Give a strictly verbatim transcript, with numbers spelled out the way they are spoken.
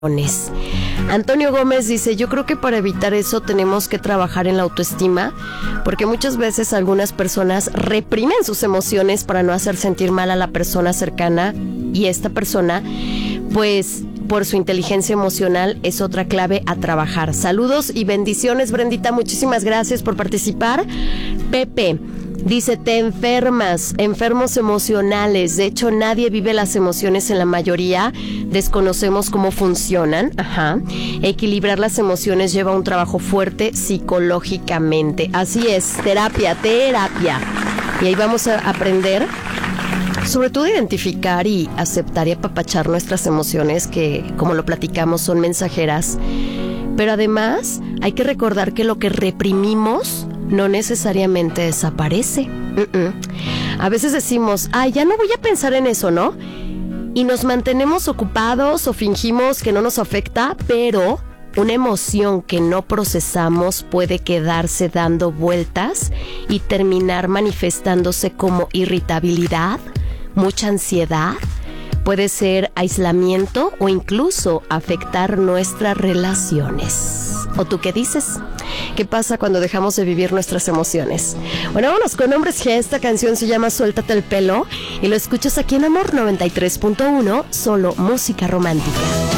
Antonio Gómez dice, yo creo que para evitar eso tenemos que trabajar en la autoestima, porque muchas veces algunas personas reprimen sus emociones para no hacer sentir mal a la persona cercana, y esta persona, pues, por su inteligencia emocional es otra clave a trabajar. Saludos y bendiciones, Brendita, muchísimas gracias por participar. Pepe dice, te enfermas, enfermos emocionales. De hecho, nadie vive las emociones en la mayoría. Desconocemos cómo funcionan. Ajá. Equilibrar las emociones lleva un trabajo fuerte psicológicamente. Así es, terapia, terapia. Y ahí vamos a aprender, sobre todo, identificar y aceptar y apapachar nuestras emociones, que, como lo platicamos, son mensajeras. Pero además, hay que recordar que lo que reprimimos no necesariamente desaparece. Uh-uh. A veces decimos, ay, ya no voy a pensar en eso, ¿no? Y nos mantenemos ocupados o fingimos que no nos afecta, pero una emoción que no procesamos puede quedarse dando vueltas y terminar manifestándose como irritabilidad, mucha ansiedad, puede ser aislamiento o incluso afectar nuestras relaciones. ¿O tú qué dices? ¿Qué pasa cuando dejamos de vivir nuestras emociones? Bueno, vámonos con Hombres G. Esta canción se llama Suéltate el pelo y lo escuchas aquí en Amor noventa y tres punto uno, solo música romántica.